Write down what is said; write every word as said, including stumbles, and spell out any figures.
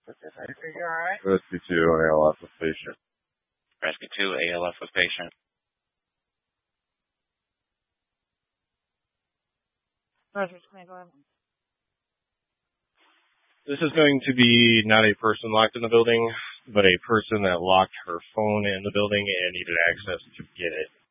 Everything all right? Rescue two, A L F with patient. Rescue two, A L F with patient. This is going to be not a person locked in the building, but a person that locked her phone in the building and needed access to get it.